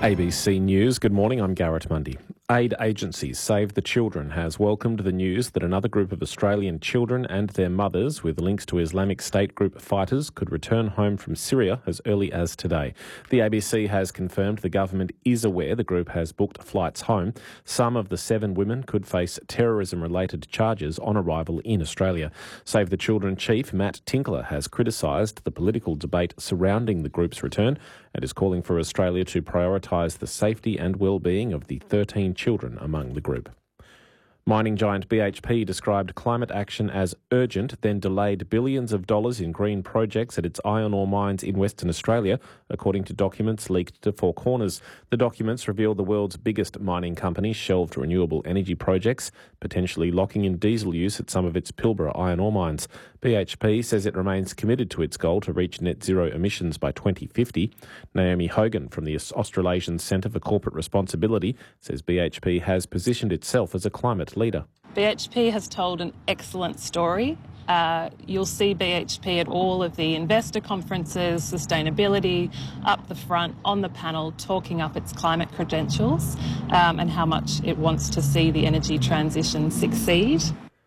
ABC News. Good morning, I'm Garrett Mundy. Aid agency Save the Children has welcomed the news that another group of Australian children and their mothers with links to Islamic State group fighters could return home from Syria as early as today. The ABC has confirmed the government is aware the group has booked flights home. Some of the 7 women could face terrorism-related charges on arrival in Australia. Save the Children chief Matt Tinkler has criticised the political debate surrounding the group's return and is calling for Australia to prioritise the safety and well-being of the 13 children among the group. Mining giant BHP described climate action as urgent, then delayed billions of dollars in green projects at its iron ore mines in Western Australia, according to documents leaked to Four Corners. The documents reveal the world's biggest mining company shelved renewable energy projects, potentially locking in diesel use at some of its Pilbara iron ore mines. BHP says it remains committed to its goal to reach net zero emissions by 2050. Naomi Hogan from the Australasian Centre for Corporate Responsibility says BHP has positioned itself as a climate leader. BHP has told an excellent story. You'll see BHP at all of the investor conferences, sustainability, up the front, on the panel, talking up its climate credentials and how much it wants to see the energy transition succeed.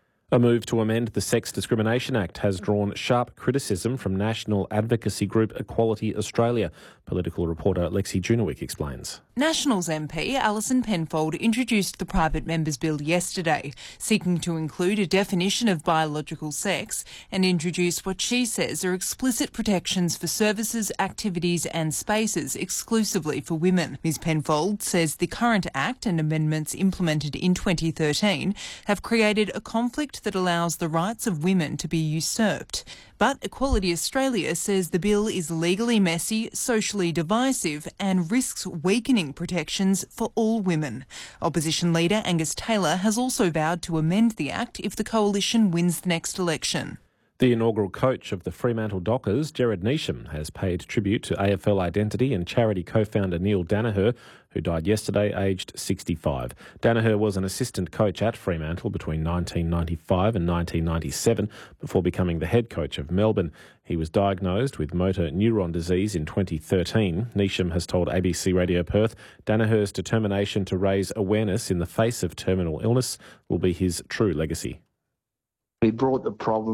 A move to amend the Sex Discrimination Act has drawn sharp criticism from national advocacy group Equality Australia. Political reporter Lexi Junowick explains. Nationals MP Alison Penfold introduced the private members' bill yesterday, seeking to include a definition of biological sex and introduce what she says are explicit protections for services, activities and spaces exclusively for women. Ms Penfold says the current Act and amendments implemented in 2013 have created a conflict that allows the rights of women to be usurped. But Equality Australia says the bill is legally messy, socially divisive and risks weakening protections for all women. Opposition leader Angus Taylor has also vowed to amend the Act if the coalition wins the next election. The inaugural coach of the Fremantle Dockers, Jared Neesham, has paid tribute to AFL identity and charity co-founder Neil Daniher, who died yesterday aged 65. Daniher was an assistant coach at Fremantle between 1995 and 1997 before becoming the head coach of Melbourne. He was diagnosed with motor neuron disease in 2013. Neesham has told ABC Radio Perth Daniher's determination to raise awareness in the face of terminal illness will be his true legacy. We brought the problem